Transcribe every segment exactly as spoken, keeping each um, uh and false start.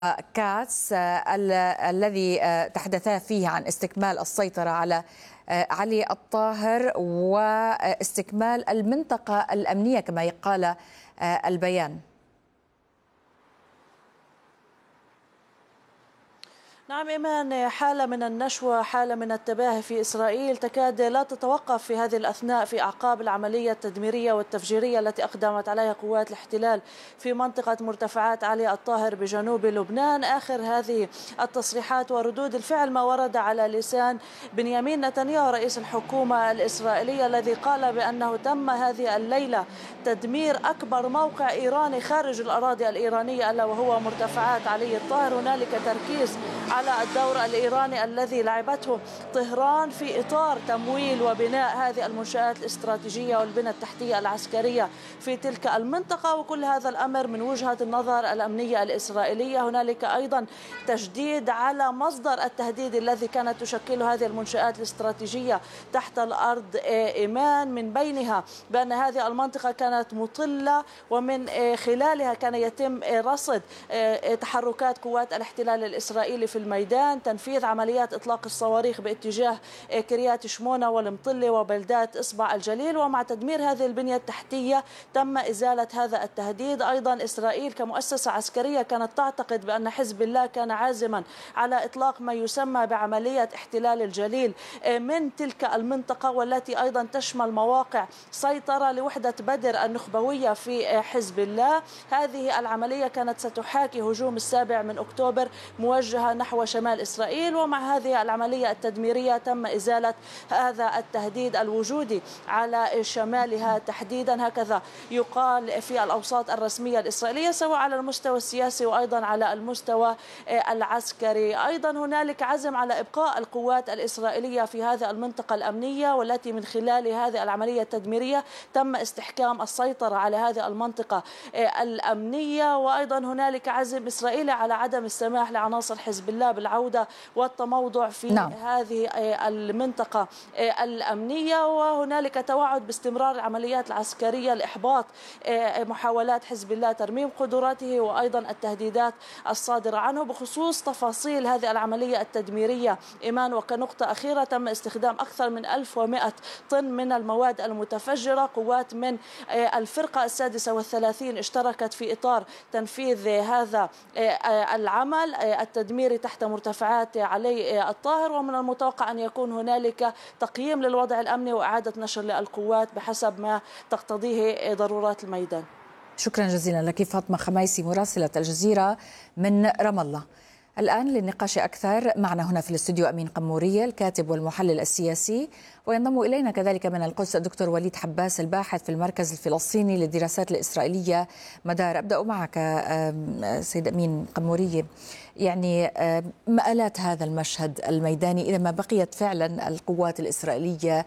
كاتس ال الذي تحدثا فيه عن استكمال السيطرة على علي الطاهر واستكمال المنطقة الأمنية كما قال البيان. نعم إيمان، حالة من النشوة، حالة من التباهي في إسرائيل تكاد لا تتوقف في هذه الأثناء في أعقاب العملية التدميرية والتفجيرية التي أقدمت عليها قوات الاحتلال في منطقة مرتفعات علي الطاهر بجنوب لبنان. آخر هذه التصريحات وردود الفعل ما ورد على لسان بنيامين نتنياهو رئيس الحكومة الإسرائيلية، الذي قال بأنه تم هذه الليلة تدمير أكبر موقع إيراني خارج الأراضي الإيرانية ألا وهو مرتفعات علي الطاهر. هنالك تركيز على الدور الإيراني الذي لعبته طهران في إطار تمويل وبناء هذه المنشآت الاستراتيجية والبنى التحتية العسكرية في تلك المنطقة، وكل هذا الأمر من وجهة النظر الأمنية الإسرائيلية. هنالك أيضا تشديد على مصدر التهديد الذي كانت تشكله هذه المنشآت الاستراتيجية تحت الأرض إيمان، من بينها بأن هذه المنطقة كانت مطلة ومن خلالها كان يتم رصد تحركات قوات الاحتلال الإسرائيلي في الميدان، تنفيذ عمليات إطلاق الصواريخ باتجاه كريات شمونة والمطلة وبلدات إصبع الجليل. ومع تدمير هذه البنية التحتية تم إزالة هذا التهديد. أيضا إسرائيل كمؤسسة عسكرية كانت تعتقد بأن حزب الله كان عازما على إطلاق ما يسمى بعملية احتلال الجليل من تلك المنطقة، والتي أيضا تشمل مواقع سيطرة لوحدة بدر النخبوية في حزب الله. هذه العملية كانت ستحاكي هجوم السابع من أكتوبر موجهة نحو شمال إسرائيل، ومع هذه العملية التدميرية تم إزالة هذا التهديد الوجودي على شمالها تحديدا. هكذا يقال في الأوساط الرسمية الإسرائيلية سواء على المستوى السياسي وأيضا على المستوى العسكري. أيضا هنالك عزم على إبقاء القوات الإسرائيلية في هذه المنطقة الأمنية، والتي من خلال هذه العملية التدميرية تم استحكام السيطرة على هذه المنطقة الأمنية. وأيضا هنالك عزم إسرائيلي على عدم السماح لعناصر حزب الله بالعودة والتموضع في نعم. هذه المنطقة الأمنية. وهنالك توعد باستمرار العمليات العسكرية لإحباط محاولات حزب الله ترميم قدراته وأيضا التهديدات الصادرة عنه. بخصوص تفاصيل هذه العملية التدميرية إيمان، وكنقطة أخيرة، تم استخدام أكثر من ألف ومئة طن من المواد المتفجرة. قوات من الفرقة السادسة والثلاثين اشتركت في إطار تنفيذ هذا العمل التدميري تحت مرتفعات علي الطاهر، ومن المتوقع أن يكون هنالك تقييم للوضع الأمني وإعادة نشر للقوات بحسب ما تقتضيه ضرورات الميدان. شكرا جزيلا لك فاطمة خميسي مراسلة الجزيرة من رام الله. الآن للنقاش أكثر معنا هنا في الاستوديو أمين قمورية الكاتب والمحلل السياسي، وينضم إلينا كذلك من القدس الدكتور وليد حباس الباحث في المركز الفلسطيني للدراسات الإسرائيلية مدار. أبدأ معك سيد أمين قمورية، يعني مآلات هذا المشهد الميداني إذا ما بقيت فعلا القوات الإسرائيلية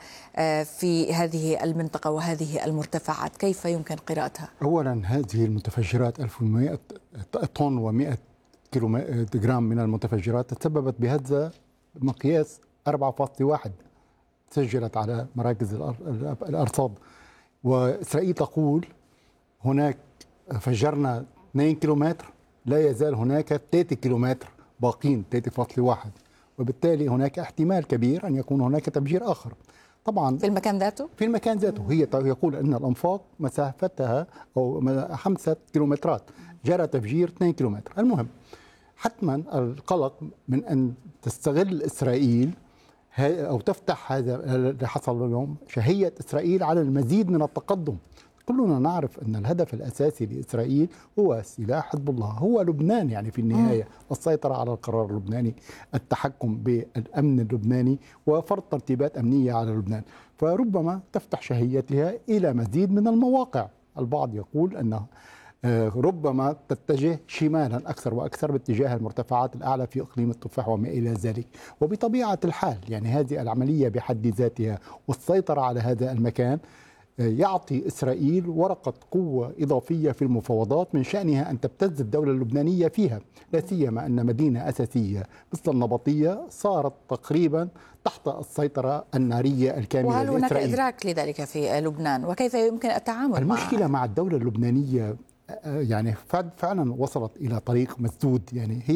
في هذه المنطقة وهذه المرتفعات، كيف يمكن قراءتها؟ أولا هذه المتفجرات ألف ومئة طن ومئة كيلو جرام من المتفجرات تسببت بهزة مقياس أربعة فاصلة واحد سجلت على مراكز الأرصاد. وإسرائيل تقول هناك فجرنا اثنين كيلومتر، لا يزال هناك ثلاثة كيلومتر باقين ثلاثة فاصلة واحد، وبالتالي هناك احتمال كبير أن يكون هناك تفجير آخر. طبعا في المكان ذاته في المكان ذاته هي يقول أن الأنفاق مسافتها أو خمسة كيلومترات، جرى تفجير اثنين كيلومتر. المهم حتما القلق من أن تستغل إسرائيل أو تفتح هذا اللي حصل اليوم شهية إسرائيل على المزيد من التقدم. كلنا نعرف أن الهدف الأساسي لإسرائيل هو سلاح حزب الله، هو لبنان، يعني في النهاية السيطرة على القرار اللبناني، التحكم بالأمن اللبناني وفرض ترتيبات أمنية على لبنان. فربما تفتح شهيتها إلى مزيد من المواقع. البعض يقول أنه ربما تتجه شمالا أكثر وأكثر باتجاه المرتفعات الأعلى في إقليم التفاح وما إلى ذلك. وبطبيعة الحال يعني هذه العملية بحد ذاتها والسيطرة على هذا المكان يعطي إسرائيل ورقة قوة إضافية في المفاوضات، من شأنها أن تبتز الدولة اللبنانية فيها، لا سيما أن مدينة أساسية مثل النبطية صارت تقريبا تحت السيطرة النارية الكاملة لإسرائيل. وهل هناك إدراك لذلك في لبنان وكيف يمكن التعامل معه؟ المشكلة مع الدولة اللبنانية يعني فعلا وصلت إلى طريق مسدود. يعني هي